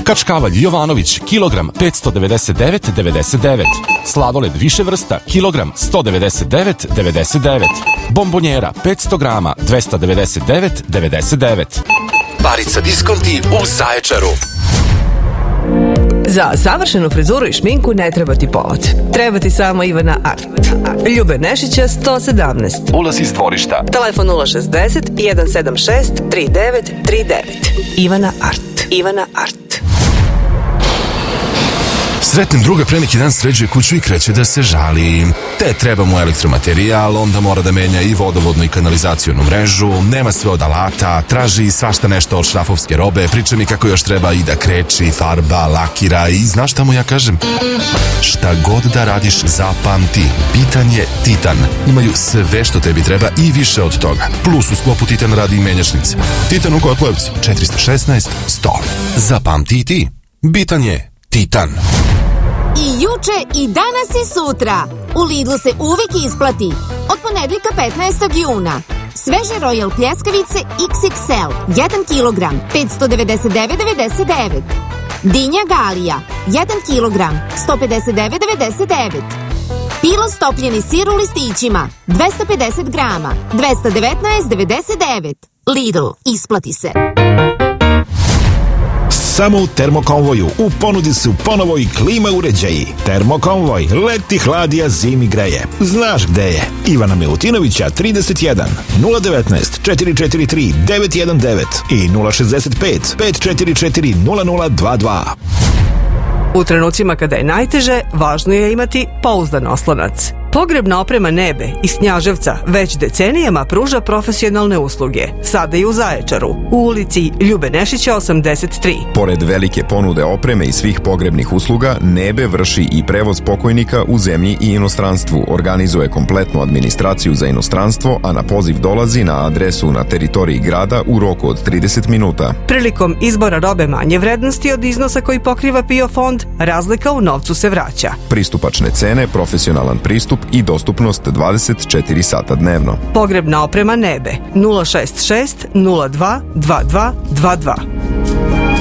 Kačkavalj Jovanović, kilogram 599,99. Sladoled više vrsta, kilogram 199,99. Bombonjera 500 grama 299,99. Barica Diskonti u Zaječaru. Za savršenu frizuru i šminku ne treba ti povod. Treba ti samo Ivana Art. Ljube Nešića 117. Ulaz iz dvorišta. Telefon 060 176 3939. Ivana Art. Ivana Art. Sretnem druga pre neki dan sređuje kuću i kreće da se žali. Te treba mu elektromaterijal, onda mora da menja i vodovodnu i kanalizacionu mrežu, nema sve od alata, traži svašta nešto od šrafovske robe, priča mi kako još treba i da kreči, farba, lakira i znaš šta mu ja kažem? Šta god da radiš, zapamti, Titan je Titan. Imaju sve što tebi treba i više od toga. Plus u sklopu Titan radi i menjačnice. Titan u Kotlevcu, 416 100. Zapamti i ti. Bitan je Titan. I juče i danas i sutra. U Lidlu se uvijek isplati. Od ponedjeljka 15. juna. Sveže Royal pljeskavice XXL 1 kg 599,99. Dinja Galija 1 kg 159,99. Pilo stopljeni sir u listićima 250 grama 219,99. Lidl, isplati se. Samo u Termokonvoju u ponudi su ponovo i klima uređaji. Termokonvoj, leti hladi, a zimi greje. Znaš gde je? Ivana Milutinovića 31 019 443 919 i 065 544 0022. U trenucima kada je najteže, važno je imati pouzdan oslonac. Pogrebna oprema Nebe iz Knjaževca već decenijama pruža profesionalne usluge. Sada i u Zaječaru, u ulici Ljube Nešića 83. Pored velike ponude opreme i svih pogrebnih usluga, Nebe vrši i prevoz pokojnika u zemlji i inostranstvu, organizuje kompletnu administraciju za inostranstvo, a na poziv dolazi na adresu na teritoriji grada u roku od 30 minuta. Prilikom izbora robe manje vrednosti od iznosa koji pokriva PIO fond, razlika u novcu se vraća. Pristupačne cene, profesionalan pristup i dostupnost 24 sata dnevno. Pogrebna oprema Nebe 066 02 22 22.